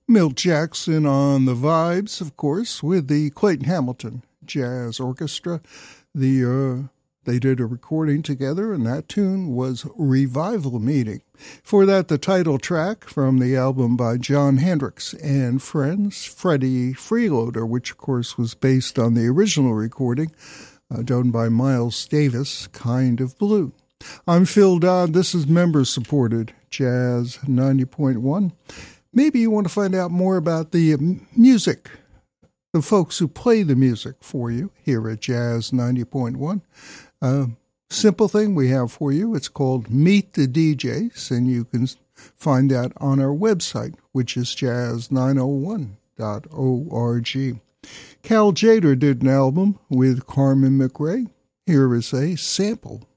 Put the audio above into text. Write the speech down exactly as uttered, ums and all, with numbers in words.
Milt Jackson on the vibes, of course, with the Clayton Hamilton Jazz Orchestra. The uh, They did a recording together, and that tune was Revival Meeting. For that, the title track from the album by John Hendricks and Friends, Freddie Freeloader, which, of course, was based on the original recording uh, done by Miles Davis, Kind of Blue. I'm Phil Dodd. This is member-supported Jazz ninety point one. Maybe you want to find out more about the music, the folks who play the music for you here at Jazz ninety point one. Uh, simple thing we have for you. It's called Meet the D Js, and you can find that on our website, which is jazz nine oh one dot org. Cal Tjader did an album with Carmen McRae. Here is a sample